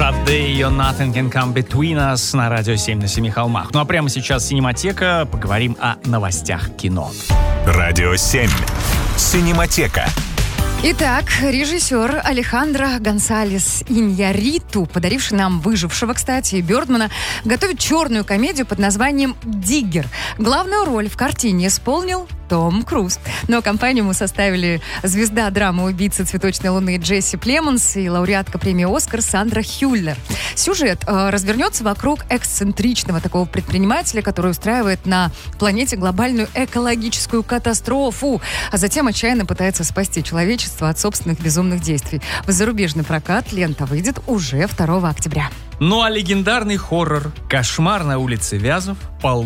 Шадэ и ее Nothing Can Come Between Us на Радио 7 на Семи холмах. Ну а прямо сейчас Синематека. Поговорим о новостях кино. Радио 7. Синематека. Итак, режиссер Алехандро Гонсалес Иньярриту, подаривший нам «Выжившего», кстати, и Бёрдмана, готовит черную комедию под названием «Диггер». Главную роль в картине исполнил Том Круз. Но компанию ему составили звезда драмы «Убийца цветочной луны» Джесси Племонс и лауреатка премии «Оскар» Сандра Хюллер. Сюжет развернется вокруг эксцентричного такого предпринимателя, который устраивает на планете глобальную экологическую катастрофу, а затем отчаянно пытается спасти человечество от собственных безумных действий. В зарубежный прокат лента выйдет уже 2 октября. Ну а легендарный хоррор «Кошмар на улице Вязов»